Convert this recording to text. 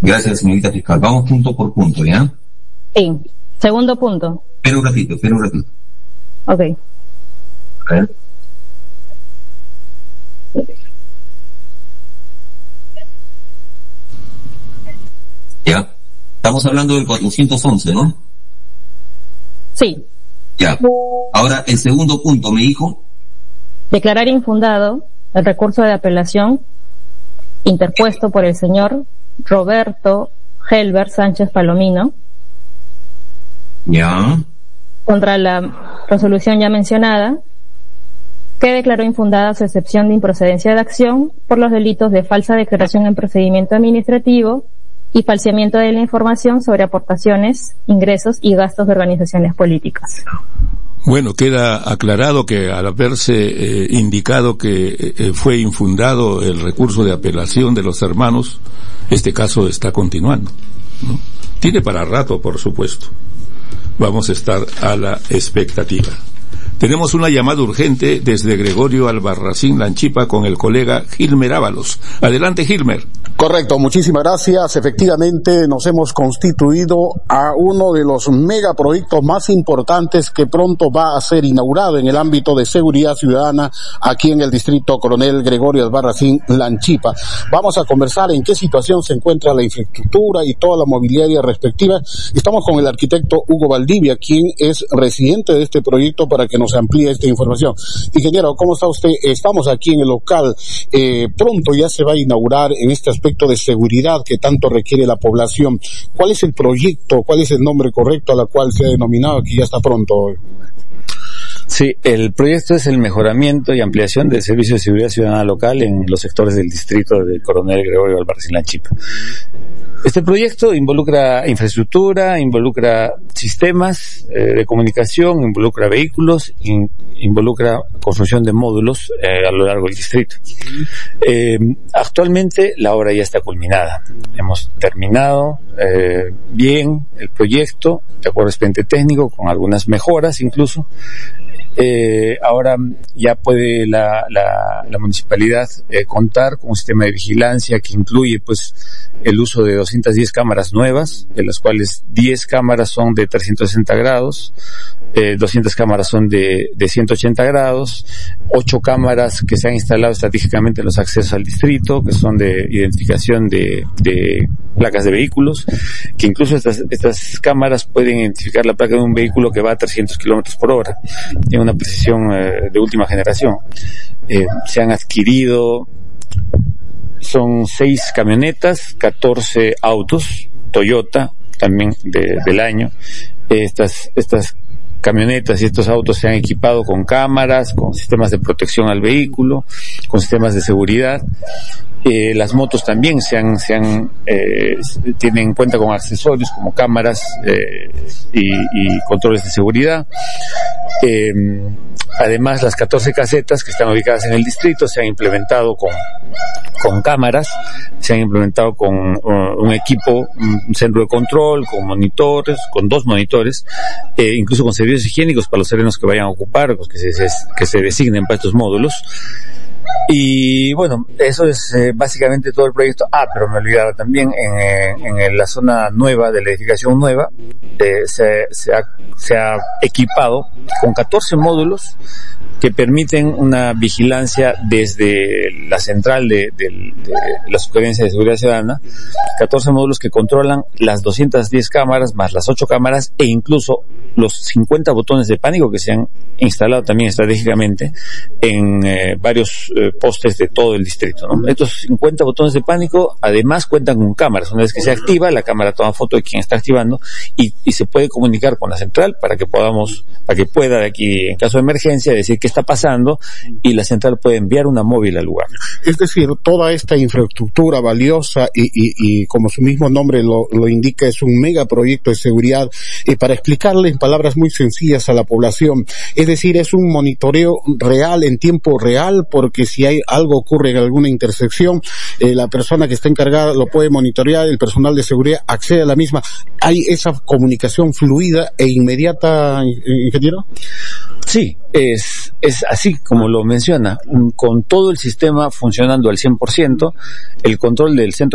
Gracias, señorita fiscal. Vamos punto por punto, ¿ya? Sí. Segundo punto. Espera un ratito. Ok. A ver. Ya. Estamos hablando del 411, ¿no? Sí. Ya. Ahora, el segundo punto, me dijo. Declarar infundado el recurso de apelación interpuesto por el señor Roberto Helber Sánchez Palomino. Ya. Contra la resolución ya mencionada, que declaró infundada su excepción de improcedencia de acción por los delitos de falsa declaración en procedimiento administrativo y falseamiento de la información sobre aportaciones, ingresos y gastos de organizaciones políticas. Bueno, queda aclarado que al haberse indicado que fue infundado el recurso de apelación de los hermanos, este caso está continuando, ¿no? Tiene para rato, por supuesto. Vamos a estar a la expectativa. Tenemos una llamada urgente desde Gregorio Albarracín Lanchipa con el colega Gilmer Ábalos. Adelante, Gilmer. Correcto, muchísimas gracias. Efectivamente, nos hemos constituido a uno de los megaproyectos más importantes que pronto va a ser inaugurado en el ámbito de seguridad ciudadana aquí en el distrito Coronel Gregorio Albarracín Lanchipa. Vamos a conversar en qué situación se encuentra la infraestructura y toda la mobiliaria respectiva. Estamos con el arquitecto Hugo Valdivia, quien es residente de este proyecto, para que nos amplíe esta información. Ingeniero, ¿cómo está usted? Estamos aquí en el local. Pronto ya se va a inaugurar en este aspecto de seguridad que tanto requiere la población. ¿Cuál es el proyecto? ¿Cuál es el nombre correcto a la cual se ha denominado que ya está pronto? Sí, el proyecto es el mejoramiento y ampliación del servicio de seguridad ciudadana local en los sectores del distrito del Coronel Gregorio Albarracín Lanchipa. Este proyecto involucra infraestructura, involucra sistemas de comunicación, involucra vehículos, involucra construcción de módulos a lo largo del distrito. Actualmente la obra ya está culminada. Hemos terminado bien el proyecto, de acuerdo al expediente técnico, con algunas mejoras incluso. Ahora ya puede la municipalidad contar con un sistema de vigilancia que incluye pues el uso de 210 cámaras nuevas, de las cuales 10 cámaras son de 360 grados, 200 cámaras son de 180 grados, 8 cámaras que se han instalado estratégicamente en los accesos al distrito, que son de identificación de placas de vehículos, que incluso estas cámaras pueden identificar la placa de un vehículo que va a 300 kilómetros por hora. Tiene una precisión de última generación. Se han adquirido, son 6 camionetas, 14 autos, Toyota, también del año. Estas camionetas y estos autos se han equipado con cámaras, con sistemas de protección al vehículo, con sistemas de seguridad. Las motos también tienen en cuenta con accesorios como cámaras y controles de seguridad. Además, las 14 casetas que están ubicadas en el distrito se han implementado con cámaras, se han implementado con un equipo, un centro de control, con monitores, con 2 monitores, incluso con servicios higiénicos para los terrenos que vayan a ocupar, pues que se designen para estos módulos. Y bueno, eso es básicamente todo el proyecto. Pero me olvidaba también, en la zona nueva de la edificación nueva, se ha equipado con 14 módulos que permiten una vigilancia desde la central de la Superintendencia de Seguridad Ciudadana, 14 módulos que controlan las 210 cámaras más las 8 cámaras e incluso los 50 botones de pánico que se han instalado también estratégicamente en varios postes de todo el distrito, ¿no? Estos 50 botones de pánico además cuentan con cámaras. Una vez que se activa, la cámara toma foto de quien está activando y se puede comunicar con la central para que pueda de aquí, en caso de emergencia, decir qué está pasando, y la central puede enviar una móvil al lugar. Es decir, toda esta infraestructura valiosa y como su mismo nombre lo indica, es un megaproyecto de seguridad, para explicarle en palabras muy sencillas a la población. Es decir, es un monitoreo real, en tiempo real, porque si hay algo ocurre en alguna intersección, la persona que está encargada lo puede monitorear, el personal de seguridad accede a la misma. ¿Hay esa comunicación fluida e inmediata, ingeniero? Sí, es así como lo menciona, con todo el sistema funcionando al 100%, el control del centro